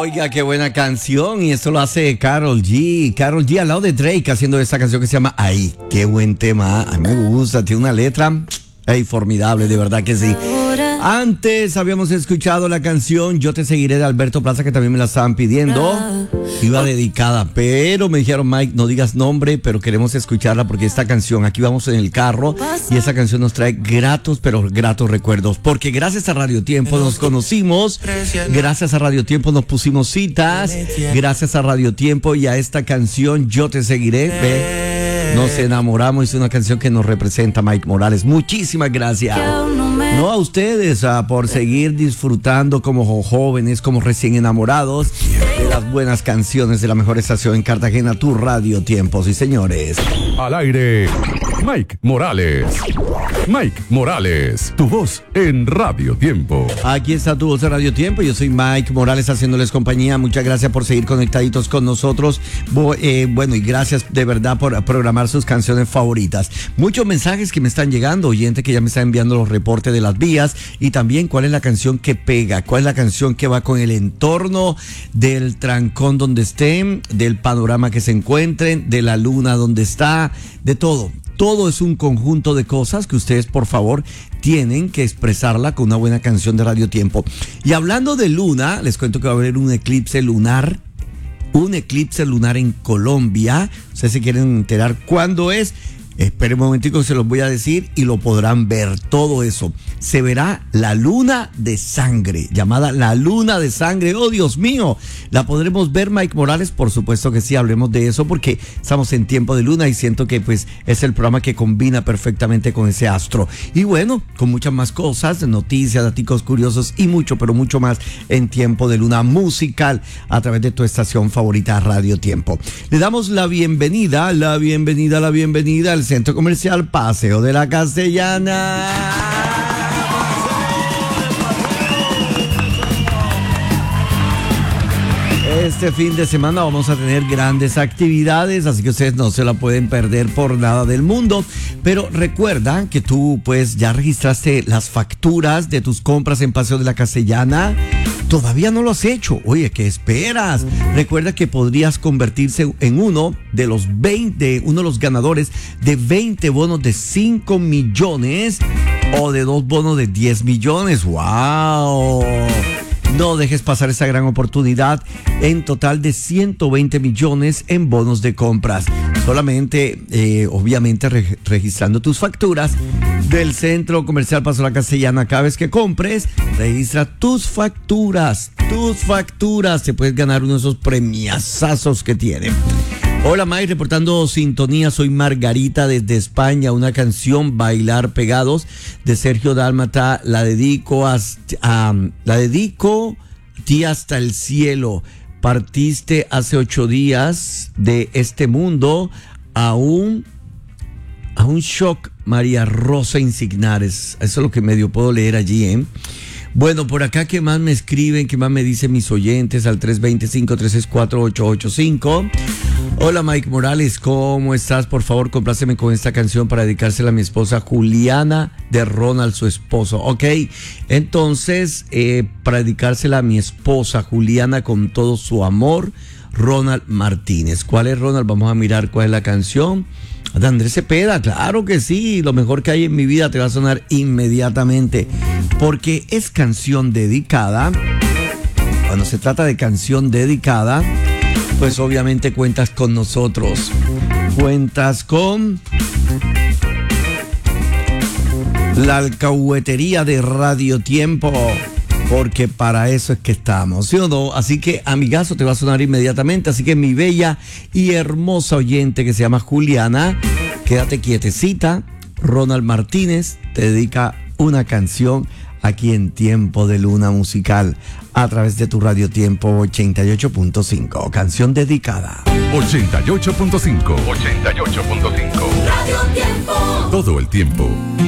Oiga, qué buena canción. Y esto lo hace Karol G. Karol G al lado de Drake haciendo esta canción que se llama Ay, qué buen tema. A mí me gusta, tiene una letra formidable, de verdad que sí. Antes habíamos escuchado la canción Yo te seguiré de Alberto Plaza, que también me la estaban pidiendo. Iba dedicada, pero me dijeron, Mike, no digas nombre, pero queremos escucharla porque esta canción, aquí vamos en el carro y esta canción nos trae gratos, pero gratos recuerdos. Porque gracias a Radio Tiempo nos conocimos, gracias a Radio Tiempo nos pusimos citas, gracias a Radio Tiempo y a esta canción Yo te seguiré, nos enamoramos. Es una canción que nos representa, Mike Morales. Muchísimas gracias. No a ustedes por seguir disfrutando como jóvenes, como recién enamorados de las buenas canciones de la mejor estación en Cartagena, tu Radio Tiempo. Sí, señores. Al aire, Mike Morales. Mike Morales, tu voz en Radio Tiempo. Aquí está tu voz en Radio Tiempo. Yo soy Mike Morales haciéndoles compañía. Muchas gracias por seguir conectaditos con nosotros. Bueno, y gracias de verdad por programar sus canciones favoritas. Muchos mensajes que me están llegando, oyente que ya me está enviando los reportes de las vías y también cuál es la canción que pega, cuál es la canción que va con el entorno del trancón donde estén, del panorama que se encuentren, de la luna donde está, de todo. Todo es un conjunto de cosas que ustedes, por favor, tienen que expresarla con una buena canción de Radio Tiempo. Y hablando de luna, les cuento que va a haber un eclipse lunar en Colombia. Ustedes se quieren enterar cuándo es. Esperen un momentico, se los voy a decir y lo podrán ver, todo eso. Se verá la luna de sangre, llamada la luna de sangre. ¡Oh, Dios mío! ¿La podremos ver, Mike Morales? Por supuesto que sí, hablemos de eso porque estamos en tiempo de luna y siento que pues es el programa que combina perfectamente con ese astro. Y bueno, con muchas más cosas, noticias, datos curiosos y mucho, pero mucho más en tiempo de luna musical a través de tu estación favorita, Radio Tiempo. Le damos la bienvenida al Centro Comercial Paseo de la Castellana. Este fin de semana vamos a tener grandes actividades, así que ustedes no se la pueden perder por nada del mundo. Pero recuerda que tú pues ya registraste las facturas de tus compras en Paseo de la Castellana. ¿Todavía no lo has hecho? Oye, ¿qué esperas? Recuerda que podrías convertirse en uno de los ganadores de 20 bonos de 5 millones o de 2 bonos de 10 millones. ¡Wow! No dejes pasar esa gran oportunidad. En total de 120 millones en bonos de compras. Solamente, obviamente, registrando tus facturas del Centro Comercial Paseo de la Castellana. Cada vez que compres, registra tus facturas. Te puedes ganar uno de esos premiazazos que tiene. Hola, Mike, reportando sintonía. Soy Margarita desde España. Una canción, Bailar Pegados, de Sergio Dálmata. La dedico a ti hasta el cielo. Partiste hace 8 días de este mundo a un shock. María Rosa Insignares. Eso es lo que medio puedo leer allí, ¿eh? Bueno, por acá, ¿qué más me escriben? ¿Qué más me dicen mis oyentes? Al 325-364-885. Hola, Mike Morales, ¿cómo estás? Por favor, compláceme con esta canción para dedicársela a mi esposa Juliana, de Ronald, su esposo. Ok, entonces, para dedicársela a mi esposa Juliana con todo su amor, Ronald Martínez. ¿Cuál es, Ronald? Vamos a mirar cuál es la canción. De Andrés Cepeda, claro que sí. Lo mejor que hay en mi vida te va a sonar inmediatamente. Porque es canción dedicada. Cuando se trata de canción dedicada, pues obviamente cuentas con nosotros. Cuentas con la alcahuetería de Radio Tiempo. Porque para eso es que estamos, ¿sí o no? Así que, amigazo, te va a sonar inmediatamente. Así que mi bella y hermosa oyente que se llama Juliana, quédate quietecita. Ronald Martínez te dedica una canción aquí en Tiempo de Luna Musical a través de tu Radio Tiempo 88.5. Canción dedicada. 88.5. Radio Tiempo. Todo el tiempo.